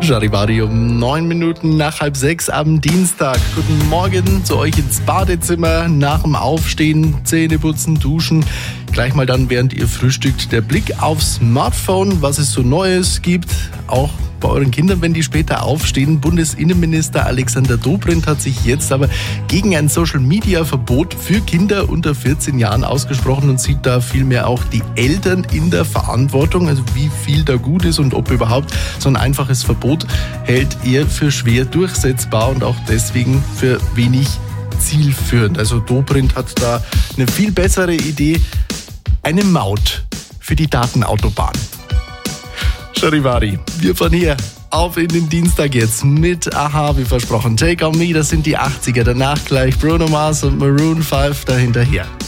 Charivari um 9 Minuten nach 5:30 am Dienstag. Guten Morgen zu euch ins Badezimmer. Nach dem Aufstehen, Zähne putzen, duschen. Gleich mal dann, während ihr frühstückt, der Blick aufs Smartphone, was es so Neues gibt. Auch bei euren Kindern, wenn die später aufstehen. Bundesinnenminister Alexander Dobrindt hat sich jetzt aber gegen ein Social-Media-Verbot für Kinder unter 14 Jahren ausgesprochen und sieht da vielmehr auch die Eltern in der Verantwortung. Also wie viel da gut ist und ob überhaupt so ein einfaches Verbot hält er für schwer durchsetzbar und auch deswegen für wenig zielführend. Also Dobrindt hat da eine viel bessere Idee. Eine Maut für die Datenautobahn. Charivari, wir fahren hier auf in den Dienstag jetzt mit Aha, wie versprochen. Take on Me, das sind die 80er. Danach gleich Bruno Mars und Maroon 5 dahinterher.